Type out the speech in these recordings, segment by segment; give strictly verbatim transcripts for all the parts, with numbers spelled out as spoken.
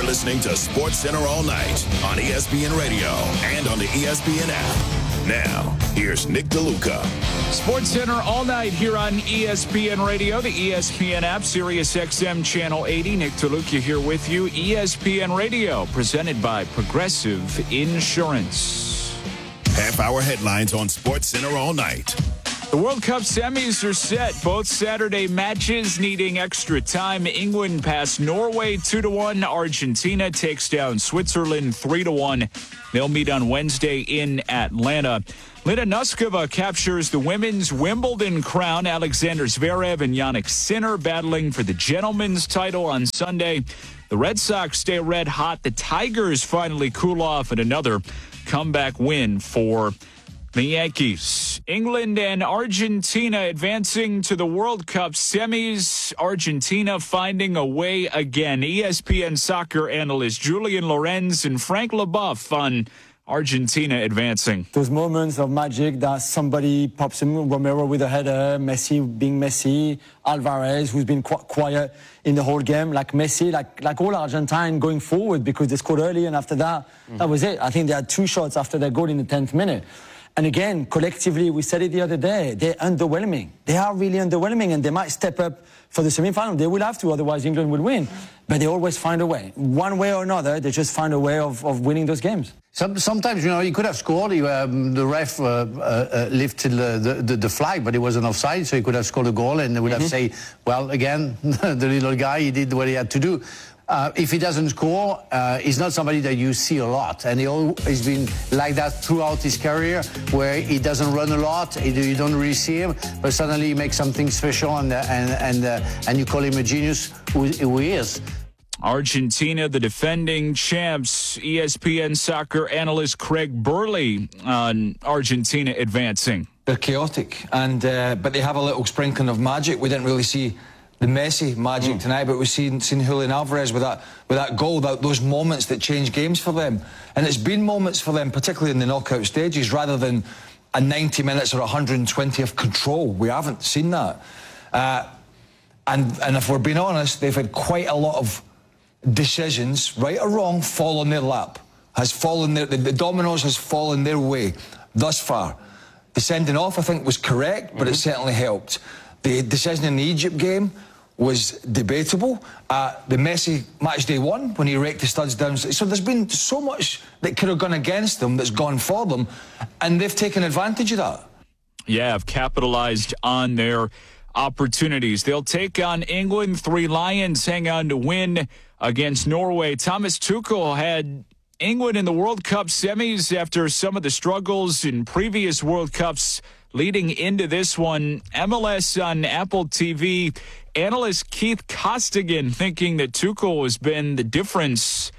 listening to Sports Center all night on E S P N Radio and on the E S P N app. Now, here's Nick DeLuca. Sports Center all night here on E S P N Radio, the E S P N app, Sirius X M Channel eighty. Nick DeLuca here with you. E S P N Radio, presented by Progressive Insurance. Half-hour headlines on Sports Center all night. The World Cup semis are set. Both Saturday matches needing extra time. England passed Norway two to one. Argentina takes down Switzerland three to one. They'll meet on Wednesday in Atlanta. Lena Noskova captures the women's Wimbledon crown. Alexander Zverev and Jannik Sinner battling for the gentleman's title on Sunday. The Red Sox stay red hot. The Tigers finally cool off, and another comeback win for the Yankees. England and Argentina advancing to the World Cup semis. Argentina finding a way again. E S P N soccer analyst Julian Lorenz and Frank LaBeouf on Argentina advancing. Those moments of magic that somebody pops in, Romero with a header, Messi being Messi, Alvarez, who's been qu- quiet in the whole game, like Messi, like like all Argentine going forward because they scored early, and after that, mm-hmm. that was it. I think they had two shots after their goal in the tenth minute. And again, collectively, we said it the other day, they're underwhelming. They are really underwhelming, and they might step up for the semi-final. They will have to, otherwise England will win. But they always find a way. One way or another, they just find a way of, of winning those games. Some, sometimes, you know, he could have scored. He, um, the ref uh, uh, lifted the, the, the flag, but it wasn't offside, so he could have scored a goal, and they would mm-hmm. have said, well, again, the little guy, he did what he had to do. Uh, if he doesn't score, uh, he's not somebody that you see a lot. And he always been like that throughout his career, where he doesn't run a lot, he, you don't really see him, but suddenly he makes something special, and and and, uh, and you call him a genius, who, who he is. Argentina, the defending champs. E S P N soccer analyst Craig Burley on Argentina advancing. They're chaotic, and uh, but they have a little sprinkling of magic. We didn't really see the Messi magic mm. tonight, but we've seen, seen Julian Alvarez with that with that goal, that, those moments that change games for them. And it's been moments for them, particularly in the knockout stages, rather than a ninety minutes or one hundred twenty of control. We haven't seen that. Uh, and, and if we're being honest, they've had quite a lot of decisions, right or wrong, fall on their lap. Has fallen their, the, the dominoes has fallen their way thus far. The sending off, I think, was correct, but mm-hmm. it certainly helped. The decision in the Egypt game was debatable. Uh, the Messi match day one, when he raked the studs down. So there's been so much that could have gone against them that's gone for them, and they've taken advantage of that. Yeah, have capitalized on their opportunities. They'll take on England. Three Lions hang on to win against Norway. Thomas Tuchel had England in the World Cup semis after some of the struggles in previous World Cups leading into this one. M L S on Apple T V, analyst Keith Costigan thinking that Tuchel has been the difference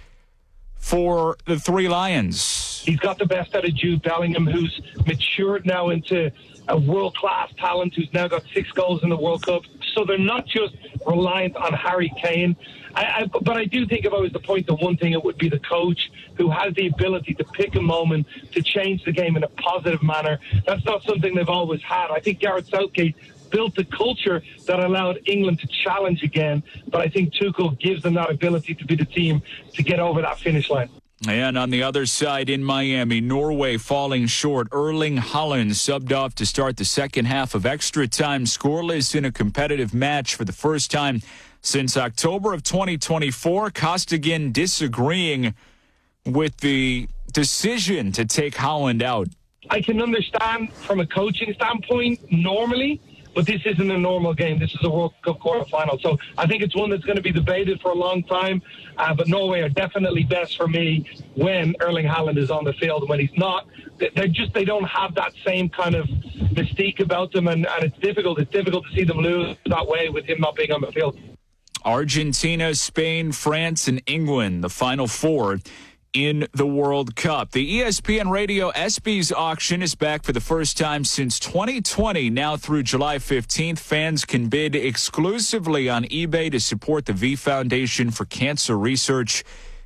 for the Three Lions. He's got the best out of Jude Bellingham, who's matured now into a world-class talent, who's now got six goals in the World Cup. So they're not just reliant on Harry Kane. I, I, but I do think if I was to point to one thing, it would be the coach who has the ability to pick a moment to change the game in a positive manner. That's not something they've always had. I think Gareth Southgate built the culture that allowed England to challenge again, but I think Tuchel gives them that ability to be the team to get over that finish line. And on the other side in Miami, Norway falling short. Erling Haaland subbed off to start the second half of extra time, scoreless in a competitive match for the first time since October of twenty twenty-four. Costigan disagreeing with the decision to take Haaland out. I can understand from a coaching standpoint normally, but this isn't a normal game. This is a World Cup quarterfinal. So I think it's one that's going to be debated for a long time. Uh, but Norway are definitely best for me when Erling Haaland is on the field. And when he's not, they're just, they don't have that same kind of mystique about them. And, and it's difficult. It's difficult to see them lose that way with him not being on the field. Argentina, Spain, France, and England, the final four in the World Cup. The E S P N Radio ESPYs auction is back for the first time since twenty twenty. Now through July fifteenth, fans can bid exclusively on eBay to support the V Foundation for Cancer Research.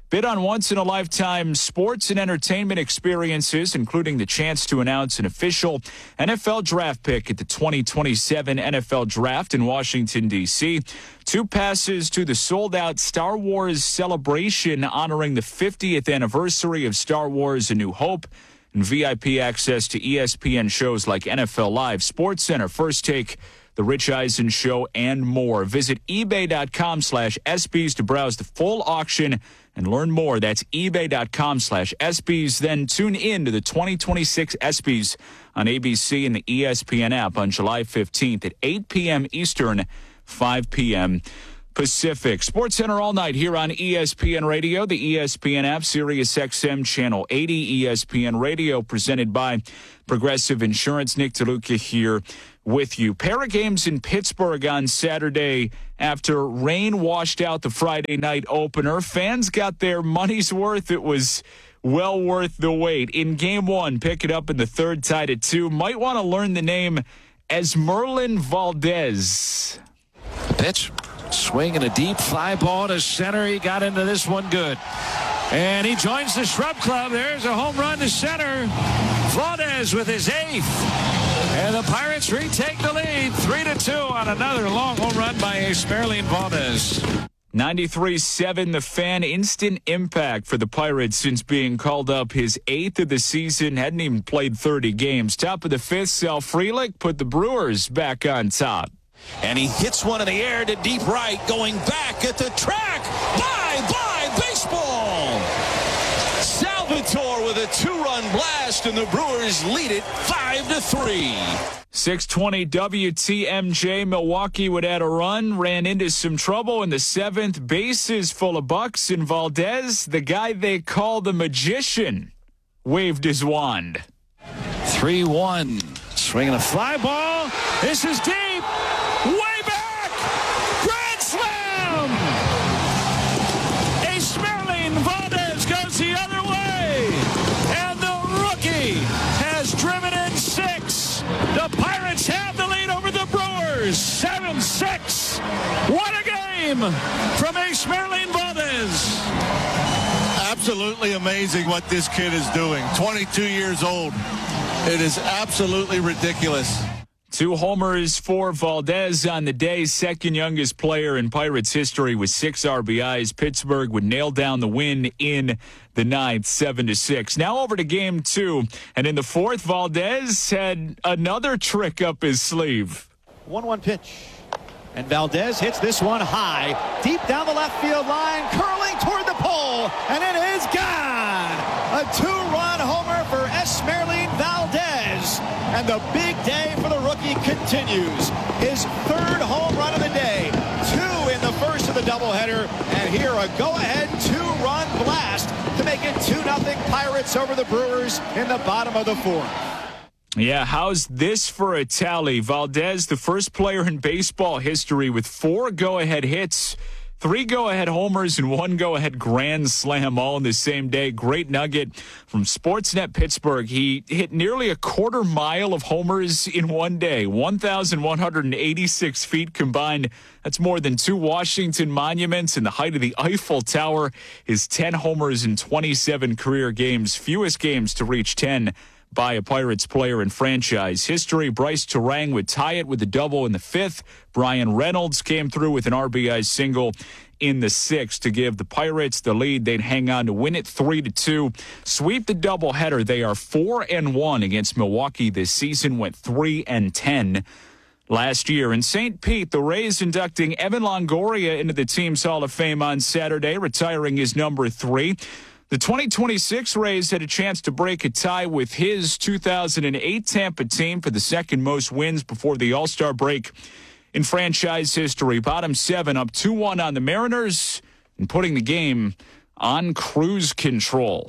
Bid on once-in-a-lifetime sports and entertainment experiences, including the chance to announce an official N F L draft pick at the twenty twenty-seven N F L Draft in Washington, D C Two passes to the sold-out Star Wars celebration honoring the fiftieth anniversary of Star Wars A New Hope, and V I P access to E S P N shows like N F L Live, SportsCenter, First Take, The Rich Eisen Show, and more. Visit ebay.com slash SBs to browse the full auction and learn more. That's ebay.com slash SBs. Then tune in to the twenty twenty-six ESPYs on A B C and the E S P N app on July fifteenth at eight p.m. Eastern, five p.m. Pacific. SportsCenter all night here on E S P N Radio, the E S P N app, Sirius X M Channel eighty, E S P N Radio, presented by Progressive Insurance. Nick DeLuca here with you. Pair of games in Pittsburgh on Saturday after rain washed out the Friday night opener. Fans got their money's worth. It was well worth the wait. In game one, pick it up in the third, tied at two. Might want to learn the name Esmerlin Valdez. Pitch, swing and a deep fly ball to center. He got into this one good. And he joins the Shrub Club. There's a home run to center. Valdez with his eighth. And the Pirates retake the lead, three to two on another long home run by Esmerlin Valdez. ninety-three seven, the Fan. Instant impact for the Pirates since being called up his eighth of the season. Hadn't even played thirty games. Top of the fifth, Sal Frelick put the Brewers back on top. And he hits one in the air to deep right, going back at the track. Bye-bye baseball! Salvatore with a two-run blast, and the Brewers lead it five to three. six twenty W T M J. Milwaukee would add a run, ran into some trouble in the seventh. Bases full of Bucks, and Valdez, the guy they call the magician, waved his wand. three one. Swinging a fly ball. This is deep. Way back. Grand slam. Esmerlin Valdez goes the other way. And the rookie has driven in six. The Pirates have the lead over the Brewers. seven six. What a game from Esmerlin Valdez. Absolutely amazing what this kid is doing. twenty-two years old. It is absolutely ridiculous. Two homers for Valdez on the day. Second youngest player in Pirates history with six R B Is. Pittsburgh would nail down the win in the ninth, seven to six. Now over to game two. And in the fourth, Valdez had another trick up his sleeve. one one pitch. And Valdez hits this one high, deep down the left field line, curling toward the pole, and it is gone! A two-run homer for Esmerlin Valdez, and the big day for the rookie continues. His third home run of the day, two in the first of the doubleheader, and here a go-ahead two-run blast to make it two nothing Pirates over the Brewers in the bottom of the fourth. Yeah, how's this for a tally? Valdez, the first player in baseball history with four go-ahead hits, three go-ahead homers, and one go-ahead grand slam all in the same day. Great nugget from Sportsnet Pittsburgh. He hit nearly a quarter mile of homers in one day, one thousand one hundred eighty-six feet combined. That's more than two Washington monuments and the height of the Eiffel Tower. His ten homers in twenty-seven career games, fewest games to reach ten by a Pirates player in franchise history. Bryce Turang would tie it with a double in the fifth. Brian Reynolds came through with an R B I single in the sixth to give the Pirates the lead. They'd hang on to win it three to two. Sweep the doubleheader. They are four and one against Milwaukee this season. Went three and ten last year. In Saint Pete, the Rays inducting Evan Longoria into the team's Hall of Fame on Saturday, retiring his number three. The twenty twenty-six Rays had a chance to break a tie with his two thousand eight Tampa team for the second most wins before the All-Star break in franchise history. Bottom seven, up two one on the Mariners and putting the game on cruise control.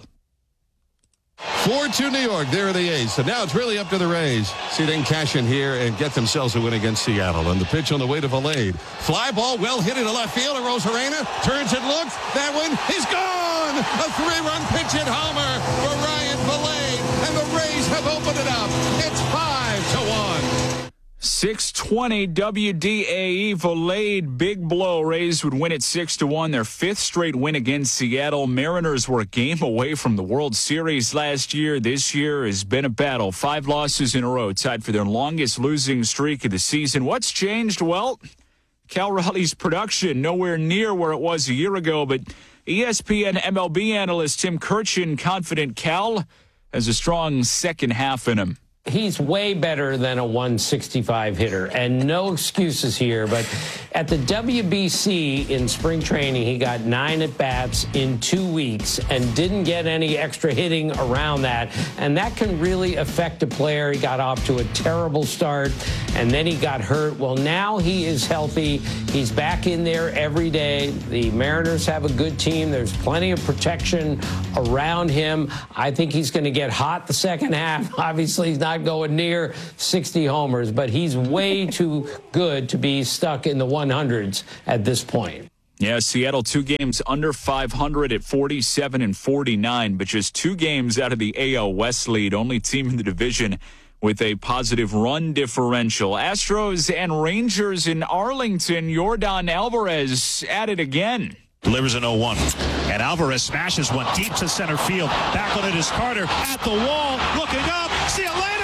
four two New York. There are the A's. So now it's really up to the Rays. See if they can cash in here and get themselves a win against Seattle. And the pitch on the way to Valade. Fly ball well hit into left field. And Rosarena turns and looks. That one is gone. A three-run pitch hit homer for Ryan Valade. And the Rays have opened it up. It's five to one. six twenty W D A E Volade, big blow. Rays would win it six to one, their fifth straight win against Seattle. Mariners were a game away from the World Series last year. This year has been a battle. Five losses in a row, tied for their longest losing streak of the season. What's changed? Well, Cal Raleigh's production nowhere near where it was a year ago, but E S P N M L B analyst Tim Kurkjian confident Cal has a strong second half in him. He's way better than a one sixty-five hitter, and no excuses here. But at the W B C in spring training, he got nine at-bats in two weeks and didn't get any extra hitting around that. And that can really affect a player. He got off to a terrible start, and then he got hurt. Well, now he is healthy. He's back in there every day. The Mariners have a good team. There's plenty of protection around him. I think he's going to get hot the second half. Obviously, he's not going near sixty homers, but he's way too good to be stuck in the one hundreds at this point. Yeah, Seattle two games under five hundred at forty-seven and forty-nine, but just two games out of the A L West lead, only team in the division with a positive run differential. Astros and Rangers in Arlington, Yordan Alvarez at it again. Delivers an oh one. And Alvarez smashes one deep to center field. Back on it is Carter at the wall, looking up. See you later!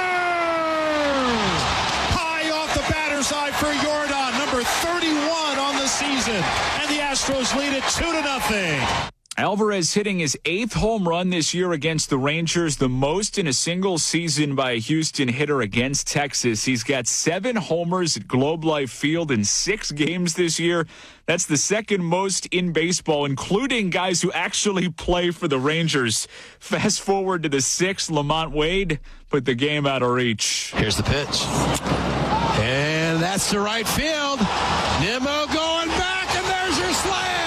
High off the batter's eye for Yordan, number thirty-one on the season. And the Astros lead it two to nothing. Alvarez hitting his eighth home run this year against the Rangers, the most in a single season by a Houston hitter against Texas. He's got seven homers at Globe Life Field in six games this year. That's the second most in baseball, including guys who actually play for the Rangers. Fast forward to the sixth, Lamont Wade put the game out of reach. Here's the pitch. And that's to right field. Nimmo going back, and there's your slam.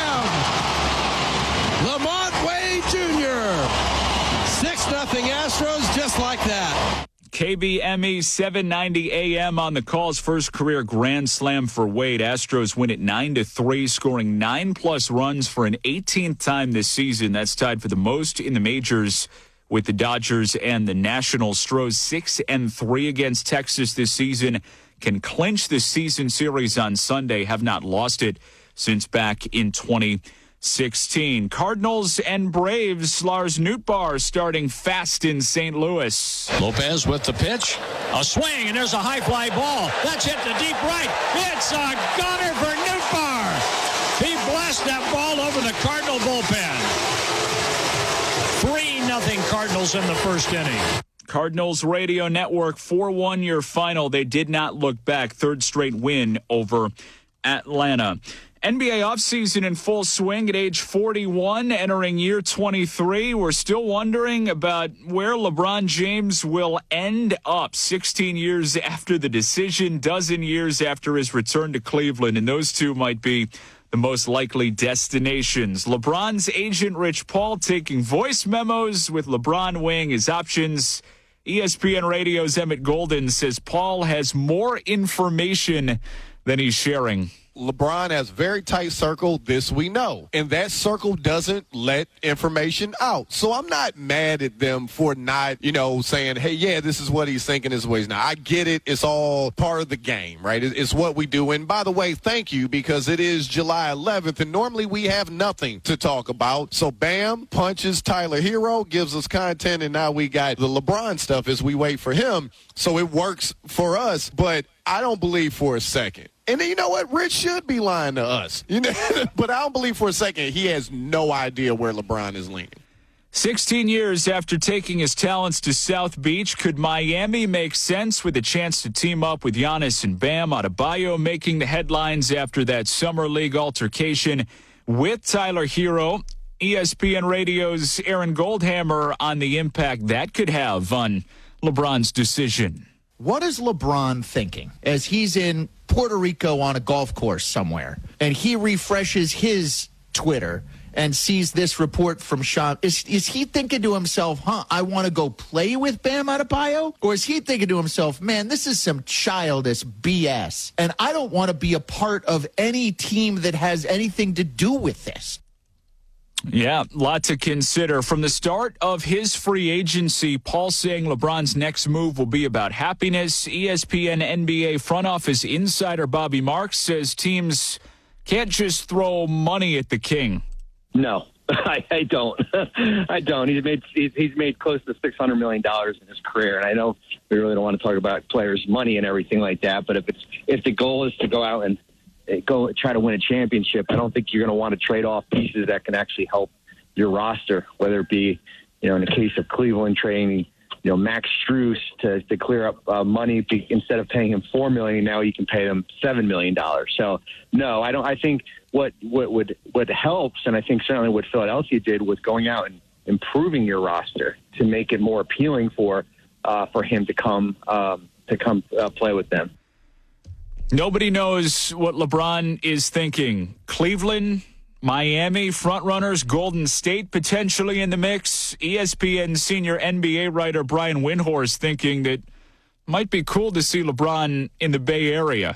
Lamont Wade Junior six nothing Astros, just like that. K B M E seven ninety A M on the calls. First career grand slam for Wade. Astros win it nine to three, scoring nine plus runs for an eighteenth time this season. That's tied for the most in the majors with the Dodgers and the Nationals. Stros six and three against Texas this season. Can clinch the season series on Sunday. Have not lost it since back in twenty sixteen. Cardinals and Braves. Lars Nootbaar starting fast in Saint Louis. Lopez with the pitch. A swing, and there's a high fly ball. That's hit to deep right. It's a gunner for Nootbaar. He blasted that ball over the Cardinal bullpen. three nothing Cardinals in the first inning. Cardinals Radio Network four one your final. They did not look back. Third straight win over Atlanta. N B A offseason in full swing at age forty-one, entering year twenty-three. We're still wondering about where LeBron James will end up sixteen years after the decision, dozen years after his return to Cleveland, and those two might be the most likely destinations. LeBron's agent Rich Paul taking voice memos with LeBron weighing his options. E S P N Radio's Emmett Golden says Paul has more information than he's sharing. LeBron has a very tight circle, this we know. And that circle doesn't let information out. So I'm not mad at them for not, you know, saying, hey, yeah, this is what he's thinking, this is what he's not. I get it. It's all part of the game, right? It's what we do. And by the way, thank you, because it is July eleventh, and normally we have nothing to talk about. So Bam punches Tyler Hero, gives us content, and now we got the LeBron stuff as we wait for him. So it works for us, but I don't believe for a second. And then, you know what? Rich should be lying to us. You know, but I don't believe for a second he has no idea where LeBron is leaning. sixteen years after taking his talents to South Beach, could Miami make sense with a chance to team up with Giannis and Bam? Adebayo making the headlines after that Summer League altercation with Tyler Hero. E S P N Radio's Aaron Goldhammer on the impact that could have on LeBron's decision. What is LeBron thinking as he's in Puerto Rico on a golf course somewhere and he refreshes his Twitter and sees this report from Sean? Is, is he thinking to himself, huh, I want to go play with Bam Adebayo? Or is he thinking to himself, man, this is some childish B S, and I don't want to be a part of any team that has anything to do with this? Yeah, lot to consider. From the start of his free agency, Paul saying LeBron's next move will be about happiness. E S P N N B A front office insider Bobby Marks says teams can't just throw money at the king. No, I, I don't. I don't. He's made he's, he's made close to six hundred million dollars in his career, and I know we really don't want to talk about players' money and everything like that. But if it's if the goal is to go out and go try to win a championship, I don't think you're going to want to trade off pieces that can actually help your roster, whether it be, you know, in the case of Cleveland trading, you know, Max Strus to, to clear up uh, money. Instead of paying him four million dollars, now you can pay him seven million dollars. So, no, I don't. I think what, what would what helps, and I think certainly what Philadelphia did, was going out and improving your roster to make it more appealing for uh, for him to come um, to come uh, play with them. Nobody knows what LeBron is thinking. Cleveland, Miami, frontrunners, Golden State potentially in the mix. E S P N senior N B A writer Brian Windhorst thinking that it might be cool to see LeBron in the Bay Area.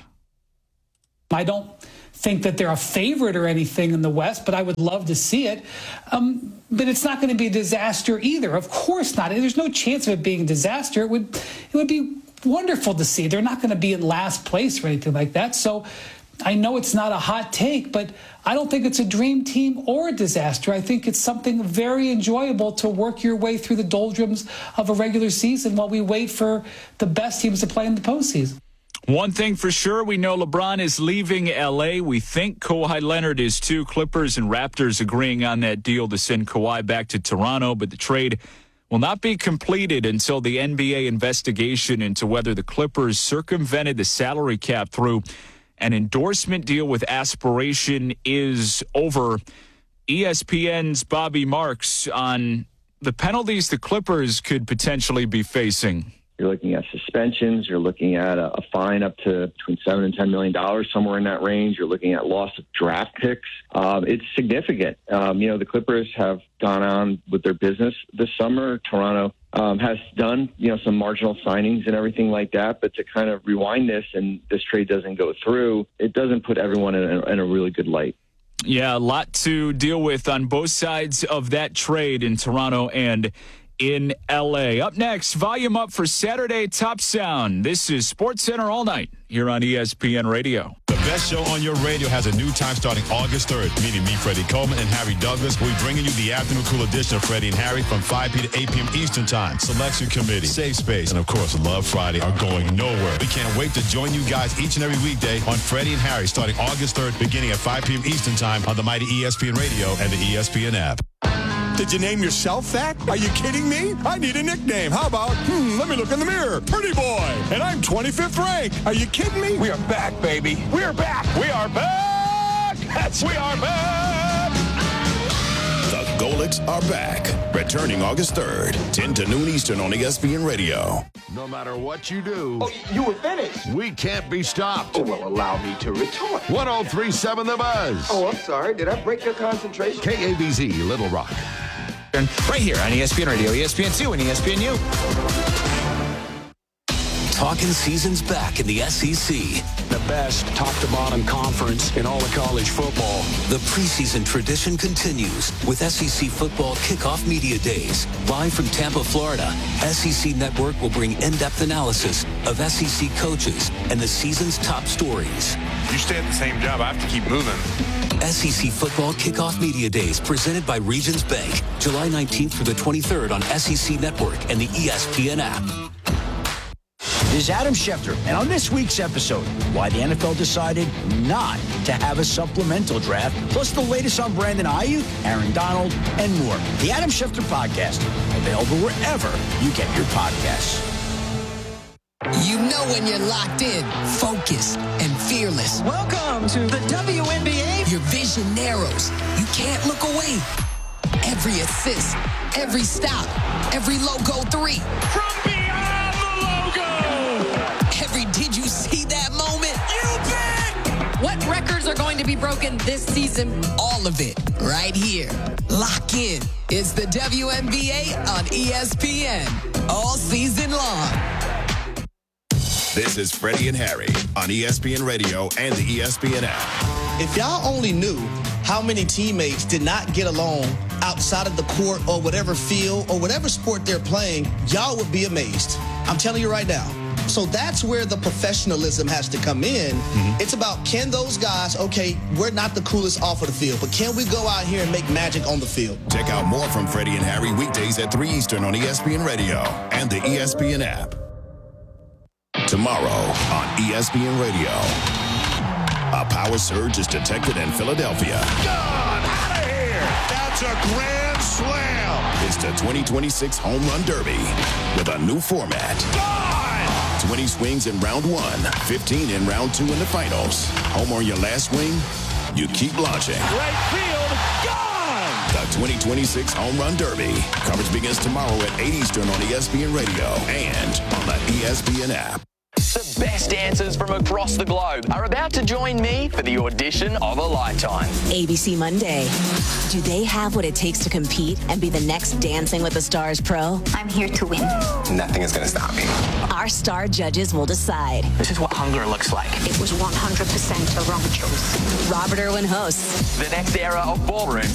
I don't think that they're a favorite or anything in the West, but I would love to see it. Um, but it's not going to be a disaster either. Of course not. There's no chance of it being a disaster. It would, it would be wonderful to see. They're not going to be in last place or anything like that. So I know it's not a hot take, but I don't think it's a dream team or a disaster. I think it's something very enjoyable to work your way through the doldrums of a regular season while we wait for the best teams to play in the postseason. One thing for sure, we know LeBron is leaving L A. We think Kawhi Leonard is too. Clippers and Raptors agreeing on that deal to send Kawhi back to Toronto, but the trade will not be completed until the N B A investigation into whether the Clippers circumvented the salary cap through an endorsement deal with aspiration is over. E S P N's Bobby Marks on the penalties the Clippers could potentially be facing. You're looking at suspensions. You're looking at a, a fine up to between seven and ten million dollars, somewhere in that range. You're looking at loss of draft picks. Um, it's significant. Um, you know, the Clippers have gone on with their business this summer. Toronto um, has done, you know, some marginal signings and everything like that. But to kind of rewind this and this trade doesn't go through, it doesn't put everyone in a, in a really good light. Yeah, a lot to deal with on both sides of that trade in Toronto and in L A. Up next, volume up for Saturday Top Sound. This is SportsCenter All Night here on E S P N Radio. The best show on your radio has a new time starting August third, meaning me, Freddie Coleman, and Harry Douglas. We'll be bringing you the afternoon cool edition of Freddie and Harry from five p.m. to eight p.m. Eastern Time. Selection Committee, Safe Space, and of course, Love Friday are going nowhere. We can't wait to join you guys each and every weekday on Freddie and Harry starting August third, beginning at five p.m. Eastern Time on the mighty E S P N Radio and the E S P N app. Did you name yourself that? Are you kidding me? I need a nickname. How about, hmm, let me look in the mirror. Pretty Boy. And I'm twenty-fifth ranked. Are you kidding me? We are back, baby. We are back. We are back. That's we are back. The Golics are back. Returning August third, ten to noon Eastern on E S P N Radio. No matter what you do. Oh, you were finished. We can't be stopped. Oh, well, allow me to retort. one oh three point seven The Buzz. Oh, I'm sorry. Did I break your concentration? K A B Z, Little Rock. Right here on E S P N Radio, E S P N two, and E S P N U. Talking season's back in the S E C. The best top-to-bottom conference in all of college football. The preseason tradition continues with S E C Football Kickoff Media Days. Live from Tampa, Florida, S E C Network will bring in-depth analysis of S E C coaches and the season's top stories. You stay at the same job, I have to keep moving. S E C Football Kickoff Media Days presented by Regions Bank. July nineteenth through the twenty-third on S E C Network and the E S P N app. This is Adam Schefter, and on this week's episode, why the N F L decided not to have a supplemental draft, plus the latest on Brandon Ayuk, Aaron Donald, and more. The Adam Schefter Podcast, available wherever you get your podcasts. You know when you're locked in, focused, and fearless. Welcome to the W N B A. Your vision narrows. You can't look away. Every assist, every stop, every logo three. From beyond the logo. Every did you see that moment? You bet. What records are going to be broken this season? All of it right here. Lock in. It's the W N B A on E S P N all season long. This is Freddie and Harry on E S P N Radio and the E S P N app. If y'all only knew how many teammates did not get along outside of the court or whatever field or whatever sport they're playing, y'all would be amazed. I'm telling you right now. So that's where the professionalism has to come in. Mm-hmm. It's about, can those guys, okay, we're not the coolest off of the field, but can we go out here and make magic on the field? Check out more from Freddie and Harry weekdays at three Eastern on E S P N Radio and the E S P N app. Tomorrow on E S P N Radio, a power surge is detected in Philadelphia. Gone out of here. That's a grand slam. It's the twenty twenty-six Home Run Derby with a new format. Gone. twenty swings in round one, fifteen in round two in the finals. Home on your last swing, you keep launching. Right field, gone! The twenty twenty-six Home Run Derby. Coverage begins tomorrow at eight Eastern on E S P N Radio and on the E S P N app. The best dancers from across the globe are about to join me for the audition of a lifetime. A B C Monday. Do they have what it takes to compete and be the next Dancing with the Stars pro? I'm here to win. Nothing is going to stop me. Our star judges will decide. This is what hunger looks like. It was one hundred percent a wrong choice. Robert Irwin hosts the next era of ballroom